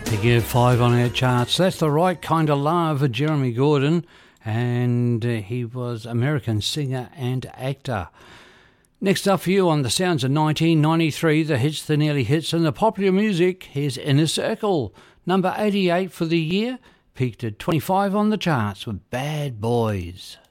Gear 5 on our charts. That's The Right Kind of Love for Jeremy Gordon, and he was American singer and actor. Next up for you on the sounds of 1993, the hits, the nearly hits, and the popular music. Here's Inner Circle, number 88 for the year, peaked at 25 on the charts with Bad Boys.